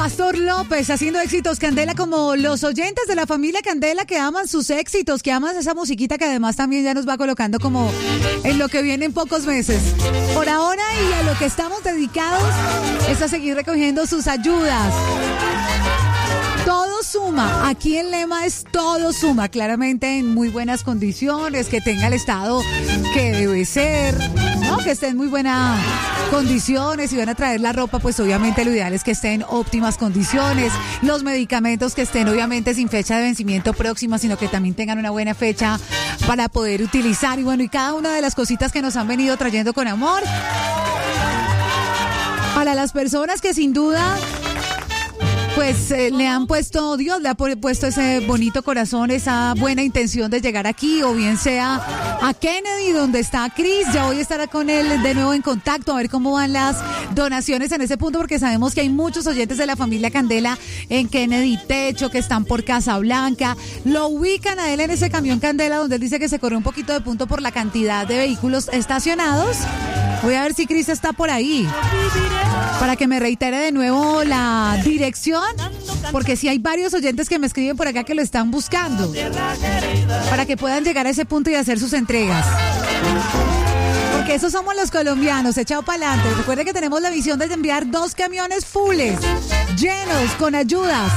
Pastor López haciendo éxitos Candela, como los oyentes de la familia Candela que aman sus éxitos, que aman esa musiquita que además también ya nos va colocando como en lo que viene en pocos meses. Por ahora y a lo que estamos dedicados es a seguir recogiendo sus ayudas. Todo suma, aquí el lema es todo suma, claramente en muy buenas condiciones, que tenga el estado que debe ser, ¿no? Que esté en muy buenas condiciones. Si van a traer la ropa, pues obviamente lo ideal es que esté en óptimas condiciones, los medicamentos que estén obviamente sin fecha de vencimiento próxima, sino que también tengan una buena fecha para poder utilizar, y bueno, y cada una de las cositas que nos han venido trayendo con amor para las personas que sin duda pues le han puesto, Dios le ha puesto ese bonito corazón, esa buena intención de llegar aquí, o bien sea a Kennedy, donde está Chris. Ya voy a estar con él de nuevo en contacto, a ver cómo van las donaciones en ese punto, porque sabemos que hay muchos oyentes de la familia Candela en Kennedy Techo, que están por Casablanca. Lo ubican a él en ese camión Candela, donde él dice que se corrió un poquito de punto por la cantidad de vehículos estacionados. Voy a ver si Chris está por ahí, para que me reitere de nuevo la dirección, porque sí hay varios oyentes que me escriben por acá que lo están buscando, para que puedan llegar a ese punto y hacer sus entregas. Porque esos somos los colombianos, echado para adelante. Recuerden que tenemos la visión de enviar 2 camiones fulles, llenos, con ayudas.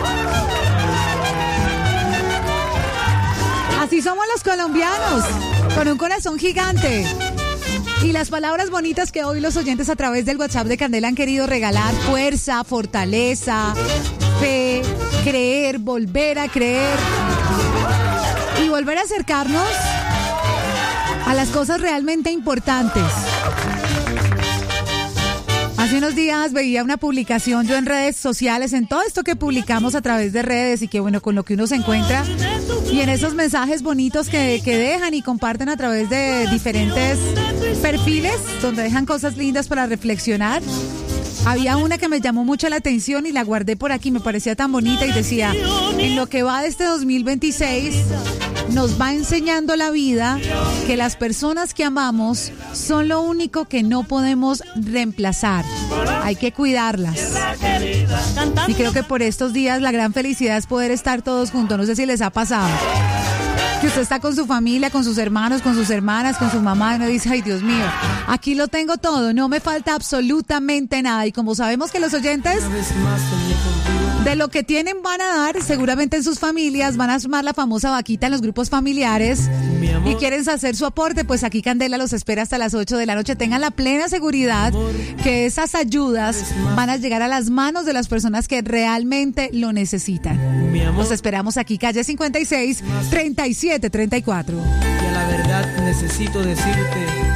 Así somos los colombianos, con un corazón gigante. Y las palabras bonitas que hoy los oyentes a través del WhatsApp de Candela han querido regalar: fuerza, fortaleza, fe, creer, volver a creer y volver a acercarnos a las cosas realmente importantes. Hace unos días veía una publicación yo en redes sociales, en todo esto que publicamos a través de redes y que bueno, con lo que uno se encuentra, y en esos mensajes bonitos que dejan y comparten a través de diferentes perfiles donde dejan cosas lindas para reflexionar. Había una que me llamó mucho la atención y la guardé por aquí, me parecía tan bonita, y decía: en lo que va de este 2026 nos va enseñando la vida que las personas que amamos son lo único que no podemos reemplazar. Hay que cuidarlas. Y creo que por estos días la gran felicidad es poder estar todos juntos. No sé si les ha pasado que usted está con su familia, con sus hermanos, con sus hermanas, con su mamá, y uno dice: ay, Dios mío, aquí lo tengo todo, no me falta absolutamente nada. Y como sabemos que los oyentes de lo que tienen van a dar, seguramente en sus familias van a sumar la famosa vaquita en los grupos familiares y quieren hacer su aporte, pues aquí Candela los espera hasta las 8 de la noche. Tengan la plena seguridad que esas ayudas van a llegar a las manos de las personas que realmente lo necesitan. Los esperamos aquí, calle 56, 3734. Y a la verdad necesito decirte